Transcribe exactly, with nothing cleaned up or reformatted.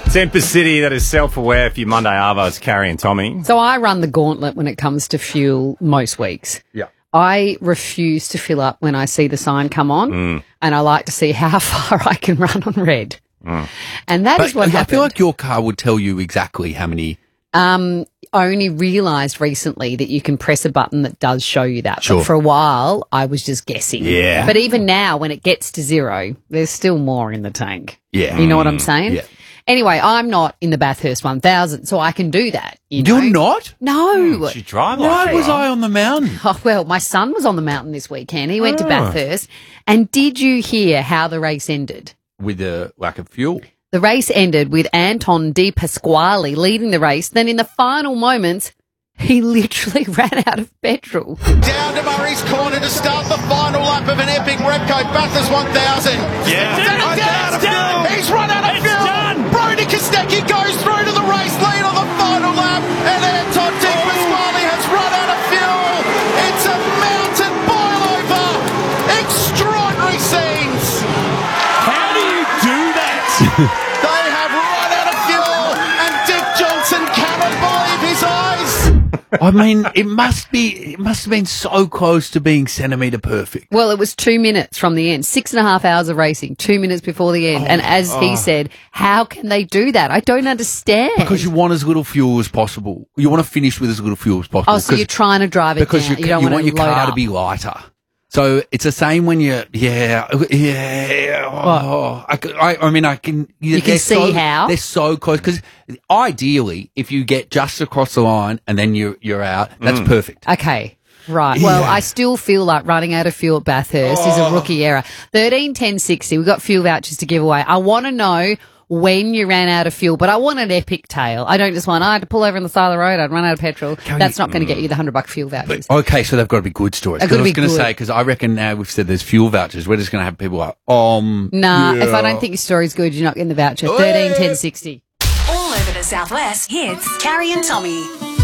Temper City, that is self-aware for your Monday Arvos, Carrie and Tommy. So I run the gauntlet when it comes to fuel most weeks. Yeah. I refuse to fill up when I see the sign come on, Mm. and I like to see how far I can run on red. Mm. And that is But what I happened. feel like your car would tell you exactly how many. Um, I only realised recently that you can press a button that does show you that. Sure. But for a while, I was just guessing. Yeah. But even now, when it gets to zero, there's still more in the tank. Yeah. You know what I'm saying? Yeah. Anyway, I'm not in the Bathurst one thousand, so I can do that. You know? You're not? No. She drive like Why you was are. I on the mountain? Oh, well, my son was on the mountain this weekend. He went to Oh. Bathurst. And did you hear how the race ended? With the lack of fuel. The race ended with Anton De Pasquale leading the race. Then in the final moments, he literally ran out of petrol. Down to Murray's Corner to start the final lap of an epic Repco Bathurst one thousand. Yeah. It's done, it's done, it's done. He's run out of It's fuel. done. Brody Kostecki goes through to the race lead on the final lap, and Anton De Pasquale has run out of fuel. It's a mountain boil over. Extraordinary scenes. How do you do that? They have run out of fuel, and Dick Johnson cannot believe his eyes. I mean, it must be. It must have been so close to being centimetre perfect. Well, it was two minutes from the end, six and a half hours of racing, two minutes before the end. and as he said, how can they do that? I don't understand. Because you want as little fuel as possible. You want to finish with as little fuel as possible. oh, so you're trying to drive it because down. you, You don't you want, want to your load car up. to be lighter. So it's the same when you, yeah, yeah. Oh, I, c- I, I mean, I can. You can see so, how? they're so close because ideally, if you get just across the line and then you you're out, that's perfect. Okay. Right. Well, Yeah. I still feel like running out of fuel at Bathurst is a rookie error. thirteen ten sixty. We've got fuel vouchers to give away. I want to know when you ran out of fuel, but I want an epic tale. I don't just want, I had to pull over on the side of the road, I'd run out of petrol. That's not going to get you the hundred buck fuel vouchers. Okay, so they've got to be good stories. They've 'Cause got to I was be going to good. say because I reckon now we've said there's fuel vouchers, we're just going to have people like, um, Nah, yeah. if I don't think your story's good, you're not getting the voucher. thirteen ten sixty. All over the Southwest, hits Carrie and Tommy.